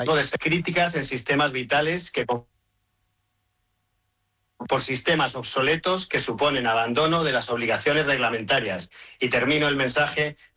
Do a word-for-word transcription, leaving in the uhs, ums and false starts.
de críticas en sistemas vitales que por sistemas obsoletos que suponen abandono de las obligaciones reglamentarias. Y termino el mensaje